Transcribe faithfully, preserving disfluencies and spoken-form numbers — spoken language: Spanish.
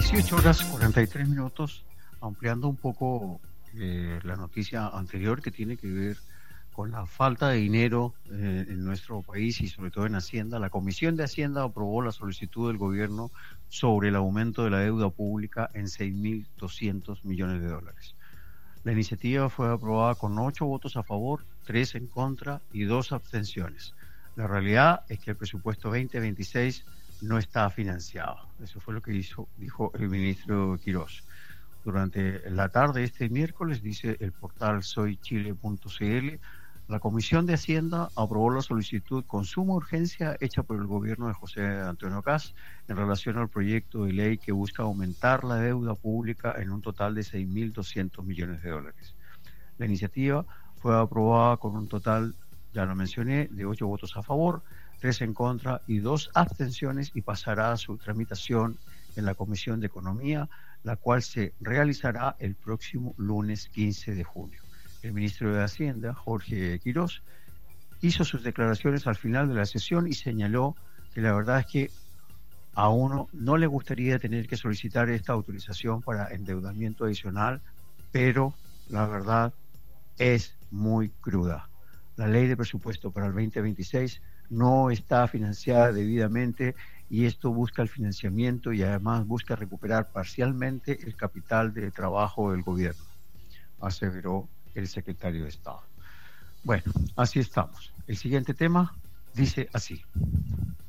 dieciocho horas cuarenta y tres minutos, ampliando un poco eh, la noticia anterior que tiene que ver con la falta de dinero eh, en nuestro país y sobre todo en Hacienda. La Comisión de Hacienda aprobó la solicitud del gobierno sobre el aumento de la deuda pública en seis mil doscientos millones de dólares. La iniciativa fue aprobada con ocho votos a favor, tres en contra y dos abstenciones. La realidad es que el presupuesto veinte veintiséis no está financiado. Eso fue lo que hizo, dijo el ministro Quirós. Durante la tarde de este miércoles, dice el portal soy chile punto c l, la Comisión de Hacienda aprobó la solicitud con suma urgencia hecha por el gobierno de José Antonio Kast en relación al proyecto de ley que busca aumentar la deuda pública en un total de seis mil doscientos millones de dólares. La iniciativa fue aprobada con un total, ya lo mencioné, de ocho votos a favor, tres en contra y dos abstenciones y pasará a su tramitación en la Comisión de Economía, la cual se realizará el próximo lunes quince de junio. El ministro de Hacienda, Jorge Quirós, hizo sus declaraciones al final de la sesión y señaló que la verdad es que a uno no le gustaría tener que solicitar esta autorización para endeudamiento adicional, pero la verdad es muy cruda. La ley de presupuesto para el veinte veintiséis no está financiada debidamente y esto busca el financiamiento y además busca recuperar parcialmente el capital de trabajo del gobierno, aseveró el secretario de Estado. Bueno, así estamos. El siguiente tema dice así.